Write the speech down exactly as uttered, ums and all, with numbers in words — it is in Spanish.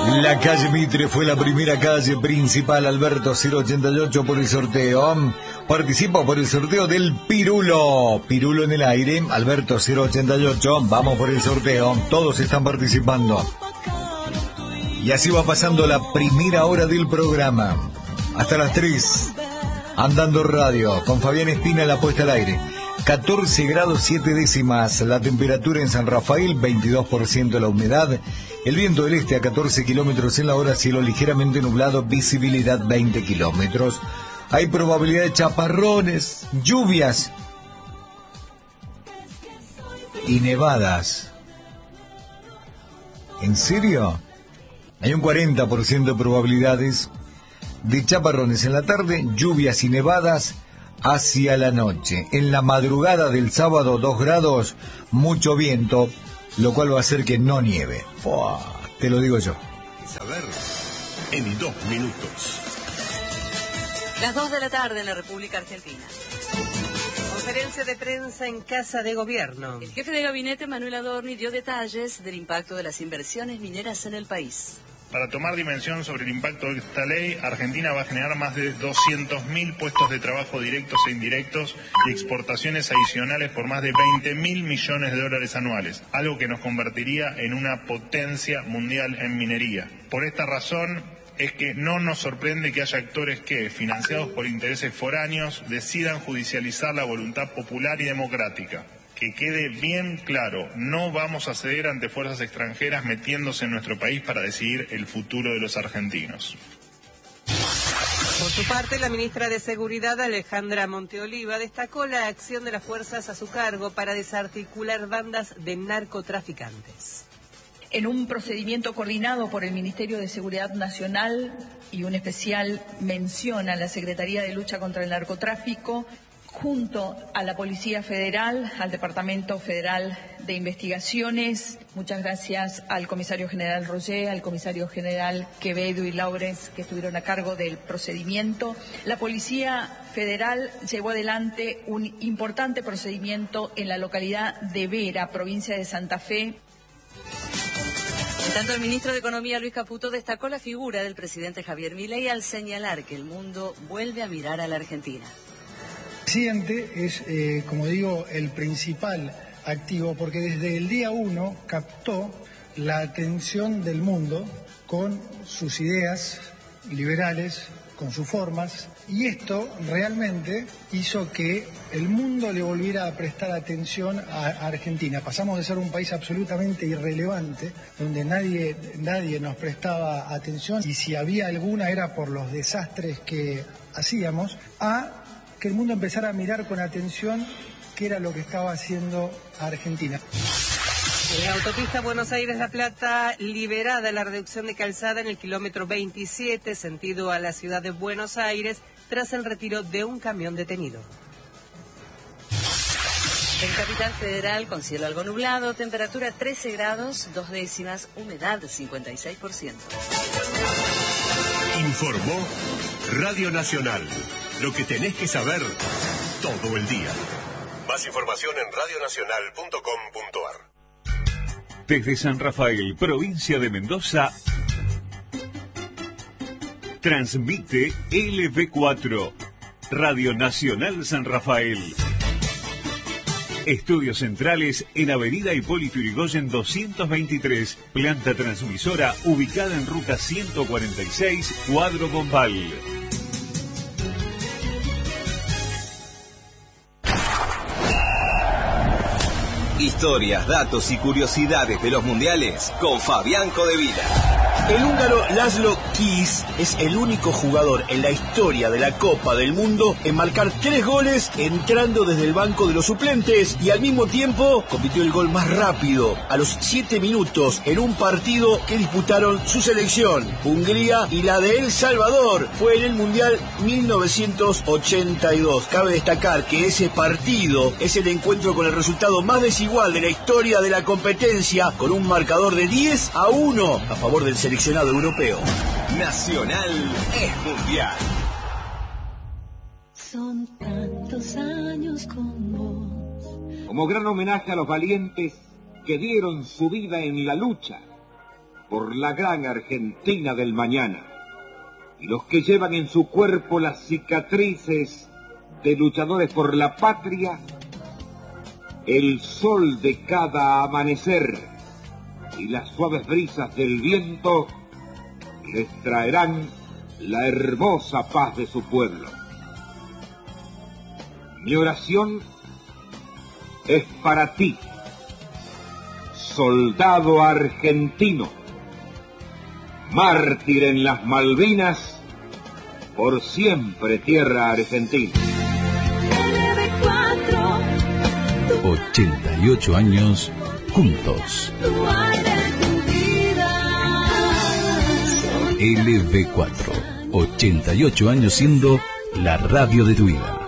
La calle Mitre fue la primera calle principal. Alberto cero ochenta y ocho por el sorteo. Participa por el sorteo del Pirulo. Pirulo en el aire. Alberto cero ochenta y ocho. Vamos por el sorteo. Todos están participando. Y así va pasando la primera hora del programa. Hasta las tres. Andando Radio. Con Fabián Espina en la puesta al aire. catorce grados siete décimas. La temperatura en San Rafael. veintidós por ciento la humedad. El viento del este a catorce kilómetros en la hora, cielo ligeramente nublado, visibilidad veinte kilómetros. Hay probabilidad de chaparrones, lluvias y nevadas. ¿En serio? Hay un cuarenta por ciento de probabilidades de chaparrones en la tarde, lluvias y nevadas hacia la noche. En la madrugada del sábado, dos grados, mucho viento, lo cual va a hacer que no nieve. Fua, te lo digo yo. Saber en dos minutos. Las dos de la tarde en la República Argentina. Conferencia de prensa en Casa de Gobierno. El jefe de gabinete, Manuel Adorni, dio detalles del impacto de las inversiones mineras en el país. Para tomar dimensión sobre el impacto de esta ley, Argentina va a generar más de doscientos mil puestos de trabajo directos e indirectos y exportaciones adicionales por más de veinte mil millones de dólares anuales, algo que nos convertiría en una potencia mundial en minería. Por esta razón es que no nos sorprende que haya actores que, financiados por intereses foráneos, decidan judicializar la voluntad popular y democrática. Que quede bien claro, no vamos a ceder ante fuerzas extranjeras metiéndose en nuestro país para decidir el futuro de los argentinos. Por su parte, la ministra de Seguridad, Alejandra Monteoliva, destacó la acción de las fuerzas a su cargo para desarticular bandas de narcotraficantes. En un procedimiento coordinado por el Ministerio de Seguridad Nacional y una especial mención a la Secretaría de Lucha contra el Narcotráfico, junto a la Policía Federal, al Departamento Federal de Investigaciones. Muchas gracias al Comisario General Roger, al Comisario General Quevedo y Laurens, que estuvieron a cargo del procedimiento. La Policía Federal llevó adelante un importante procedimiento en la localidad de Vera, provincia de Santa Fe. En tanto, el ministro de Economía, Luis Caputo, destacó la figura del presidente Javier Milei al señalar que el mundo vuelve a mirar a la Argentina. El presidente es, eh, como digo, el principal activo porque desde el día uno captó la atención del mundo con sus ideas liberales, con sus formas, y esto realmente hizo que el mundo le volviera a prestar atención a Argentina. Pasamos de ser un país absolutamente irrelevante, donde nadie, nadie nos prestaba atención, y si había alguna era por los desastres que hacíamos, a que el mundo empezara a mirar con atención qué era lo que estaba haciendo Argentina. En la autopista Buenos Aires-La Plata, liberada la reducción de calzada en el kilómetro veintisiete, sentido a la ciudad de Buenos Aires, tras el retiro de un camión detenido. En Capital Federal, con cielo algo nublado, temperatura trece grados, dos décimas, humedad cincuenta y seis por ciento. Informó Radio Nacional. Lo que tenés que saber todo el día. Más información en radionacional punto com punto ar. Desde San Rafael, provincia de Mendoza, transmite L B cuatro, Radio Nacional San Rafael. Estudios centrales en Avenida Hipólito Yrigoyen doscientos veintitrés, planta transmisora ubicada en ruta ciento cuarenta y seis, Cuadro Bombal. Historias, datos y curiosidades de los mundiales con Fabián Codevila. El húngaro Laszlo Kiss es el único jugador en la historia de la Copa del Mundo en marcar tres goles entrando desde el banco de los suplentes y al mismo tiempo convirtió el gol más rápido a los siete minutos en un partido que disputaron su selección, Hungría y la de El Salvador. Fue en el Mundial mil novecientos ochenta y dos. Cabe destacar que ese partido es el encuentro con el resultado más desigual de la historia de la competencia, con un marcador de diez a uno a favor del seleccionado europeo. Nacional es mundial. Son tantos años con vos. Como gran homenaje a los valientes que dieron su vida en la lucha, por la gran Argentina del mañana, y los que llevan en su cuerpo las cicatrices de luchadores por la patria, el sol de cada amanecer y las suaves brisas del viento les traerán la hermosa paz de su pueblo. Mi oración es para ti, soldado argentino, mártir en las Malvinas, por siempre tierra argentina. ochenta y ocho años juntos. L V cuatro, ochenta y ocho años siendo la radio de tu vida.